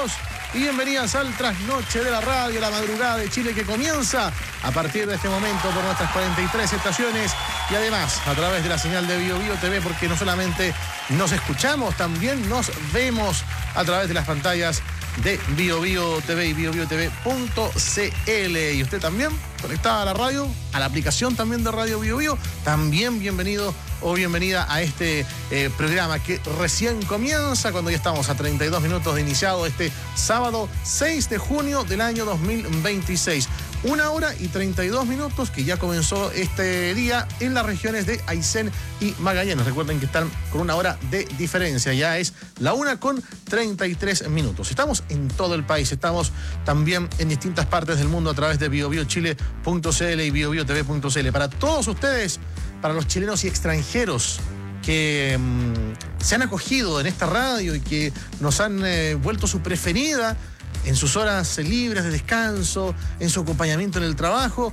bienvenidos y bienvenidas al trasnoche de la radio, la madrugada de Chile que comienza a partir de este momento por nuestras 43 estaciones y además a través de la señal de Bio Bio TV, porque no solamente nos escuchamos, también nos vemos a través de las pantallas de Bio Bio TV y biobiotv.cl. Y usted también, conectada a la radio, a la aplicación también de Radio Bio Bio, también bienvenido o bienvenida a este programa que recién comienza cuando ya estamos a 32 minutos de iniciado este sábado 6 de junio del año 2026. 1 hora y 32 minutos que ya comenzó este día en las regiones de Aysén y Magallanes. Recuerden que están con 1 hora de diferencia. Ya es la 1:33. Estamos en todo el país. Estamos también en distintas partes del mundo a través de biobiochile.cl y biobiotv.cl. Para todos ustedes, para los chilenos y extranjeros que se han acogido en esta radio y que nos han vuelto su preferida en sus horas libres de descanso, en su acompañamiento en el trabajo,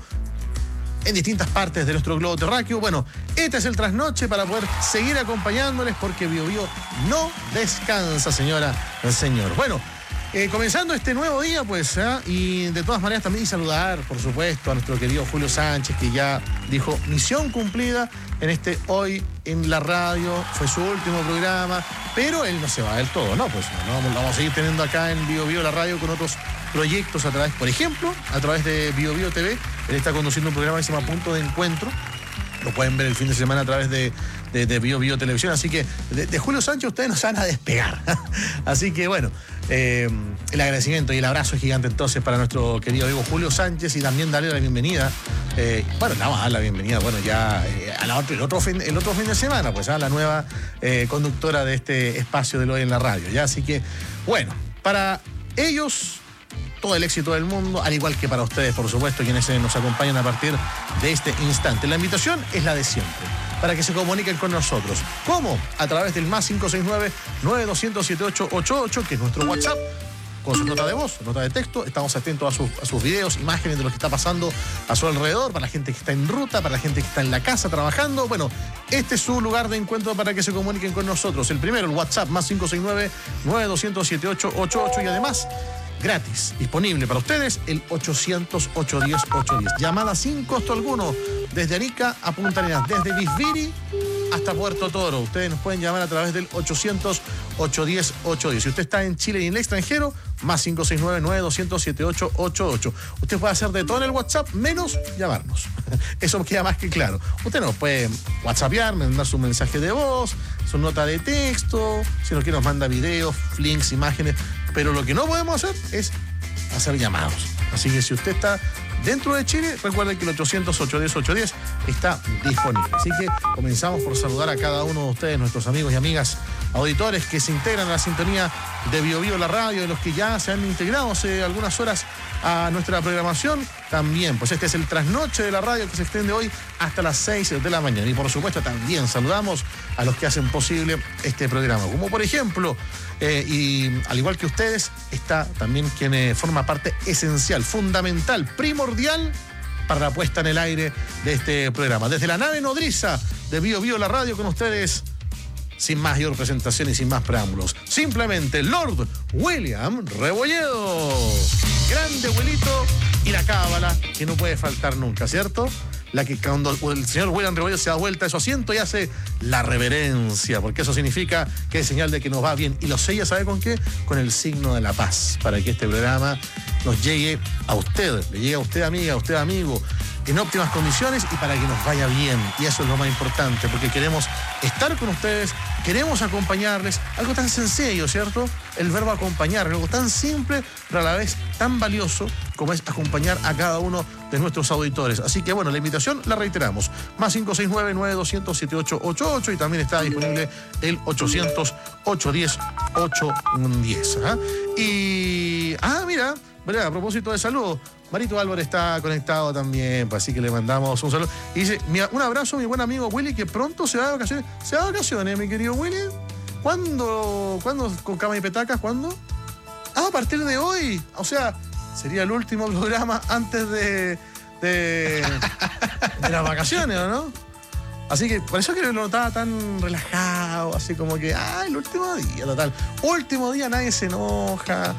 en distintas partes de nuestro globo terráqueo. Bueno, este es el trasnoche para poder seguir acompañándoles porque Bio Bio no descansa, señora, señor. Bueno, comenzando este nuevo día, pues, y de todas maneras también saludar, por supuesto, a nuestro querido Julio Sánchez, que ya dijo misión cumplida en este Hoy en la Radio. Fue su último programa, pero él no se va del todo, ¿no? Pues no, lo vamos a seguir teniendo acá en Bio Bio la Radio con otros proyectos a través, por ejemplo, a través de Bio Bio TV. Él está conduciendo un programa que se llama Punto de Encuentro. Lo pueden ver el fin de semana a través de Bio Bio Televisión. Así que de Julio Sánchez ustedes no se van a despegar. Así que bueno, el agradecimiento y el abrazo es gigante entonces para nuestro querido amigo Julio Sánchez y también darle la bienvenida. Bueno, le vamos a dar la bienvenida, bueno, ya el otro fin de semana, pues a la nueva conductora de este espacio de Hoy en la Radio. ¿Ya? Así que, bueno, para ellos todo el éxito del mundo, al igual que para ustedes, por supuesto, quienes nos acompañan a partir de este instante. La invitación es la de siempre, para que se comuniquen con nosotros. ¿Cómo? A través del más 569-9200-7888, que es nuestro WhatsApp, con su nota de voz, nota de texto. Estamos atentos a sus videos, imágenes de lo que está pasando a su alrededor, para la gente que está en ruta, para la gente que está en la casa trabajando. Bueno, este es su lugar de encuentro para que se comuniquen con nosotros. El primero, el WhatsApp, más 569-9200-7888, y además gratis, disponible para ustedes, el 800-810-810. Llamada sin costo alguno, desde Arica a Punta Arenas, desde Bisbiri hasta Puerto Toro. Ustedes nos pueden llamar a través del 800-810-810. Si usted está en Chile y en el extranjero, más 569-9200-7888. Usted puede hacer de todo en el WhatsApp, menos llamarnos. Eso queda más que claro. Usted nos puede whatsappear, mandar su mensaje de voz, su nota de texto, si nos quiere nos manda videos, links, imágenes, pero lo que no podemos hacer es hacer llamados. Así que si usted está dentro de Chile, recuerden que el 800-810-810 está disponible. Así que comenzamos por saludar a cada uno de ustedes, nuestros amigos y amigas auditores que se integran a la sintonía de Bio Bio la Radio, de los que ya se han integrado hace algunas horas a nuestra programación. También, pues este es el trasnoche de la radio que se extiende hoy hasta las 6 de la mañana. Y por supuesto también saludamos a los que hacen posible este programa, como por ejemplo, y al igual que ustedes, está también quien forma parte esencial, fundamental, primordial para la puesta en el aire de este programa. Desde la nave nodriza de Bio Bio la Radio con ustedes, sin mayor presentación y sin más preámbulos, simplemente Lord William Rebolledo. Grande abuelito y la cábala que no puede faltar nunca, ¿cierto? La que cuando el señor William Rebolledo se da vuelta de su asiento y hace la reverencia, porque eso significa que es señal de que nos va bien. Y lo sella, ¿sabe con qué? Con el signo de la paz, para que este programa nos llegue a usted, le llegue a usted amiga, a usted amigo, en óptimas condiciones y para que nos vaya bien. Y eso es lo más importante, porque queremos estar con ustedes, queremos acompañarles. Algo tan sencillo, ¿cierto? El verbo acompañar, algo tan simple, pero a la vez tan valioso como es acompañar a cada uno de nuestros auditores. Así que bueno, la invitación la reiteramos. Más 569-9200-7888 y también está disponible el 800-810-810. Y... mira, a propósito de salud, Marito Álvarez está conectado también, pues así que le mandamos un saludo. Y dice, un abrazo a mi buen amigo Willy, que pronto se va de vacaciones. ¿Se va de vacaciones, mi querido Willy? ¿Cuándo con cama y petacas? ¿Cuándo? A partir de hoy. O sea, sería el último programa antes de las vacaciones, ¿o no? Así que por eso que lo notaba tan relajado, así como que, el último día, total. Último día, nadie se enoja.